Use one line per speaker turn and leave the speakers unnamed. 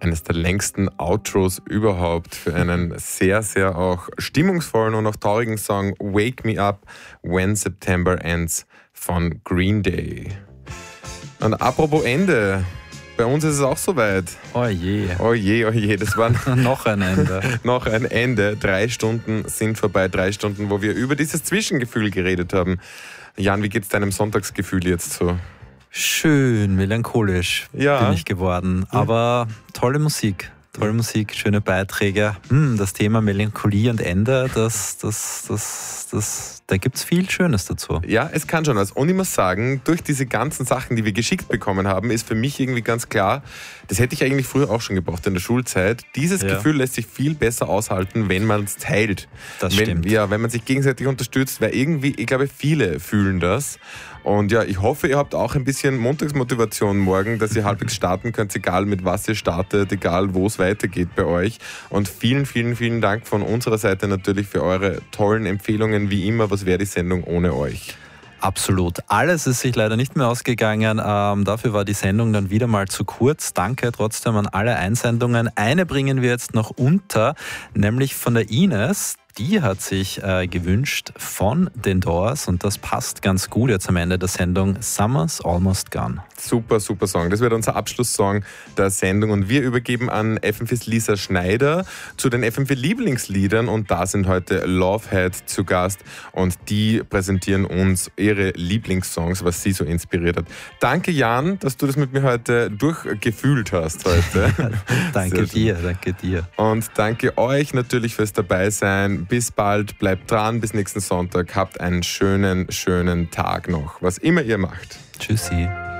eines der längsten Outros überhaupt für einen sehr, sehr auch stimmungsvollen und auch traurigen Song Wake Me Up When September Ends von Green Day. Und apropos Ende, bei uns ist es auch soweit.
Oh je.
Oh je, oh je, das war
noch ein Ende.
Noch ein Ende. 3 Stunden sind vorbei, 3 Stunden, wo wir über dieses Zwischengefühl geredet haben. Jan, wie geht's deinem Sonntagsgefühl jetzt so?
Schön melancholisch bin ich geworden, aber tolle Musik. Tolle Musik, schöne Beiträge. Das Thema Melancholie und Ende, da gibt es viel Schönes dazu.
Ja, es kann schon was. Und ich muss sagen, durch diese ganzen Sachen, die wir geschickt bekommen haben, ist für mich irgendwie ganz klar, das hätte ich eigentlich früher auch schon gebraucht in der Schulzeit. Dieses Gefühl lässt sich viel besser aushalten, wenn man es teilt.
Das stimmt.
Ja, wenn man sich gegenseitig unterstützt, weil irgendwie, ich glaube, viele fühlen das. Und ja, ich hoffe, ihr habt auch ein bisschen Montagsmotivation morgen, dass ihr halbwegs starten könnt, egal mit was ihr startet, egal wo es weitergeht bei euch. Und vielen, vielen, vielen Dank von unserer Seite natürlich für eure tollen Empfehlungen. Wie immer, was wäre die Sendung ohne euch?
Absolut. Alles ist sich leider nicht mehr ausgegangen. Dafür war die Sendung dann wieder mal zu kurz. Danke trotzdem an alle Einsendungen. Eine bringen wir jetzt noch unter, nämlich von der Ines. Die hat sich gewünscht von den Doors und das passt ganz gut jetzt am Ende der Sendung. Summer's Almost Gone.
Super, super Song. Das wird unser Abschlusssong der Sendung und wir übergeben an FM4's Lisa Schneider zu den FM4 Lieblingsliedern und da sind heute Lovehead zu Gast und die präsentieren uns ihre Lieblingssongs, was sie so inspiriert hat. Danke Jan, dass du das mit mir heute durchgefühlt hast heute.
Danke dir.
Und danke euch natürlich fürs Dabeisein. Bis bald, bleibt dran, bis nächsten Sonntag. Habt einen schönen, schönen Tag noch, was immer ihr macht.
Tschüssi.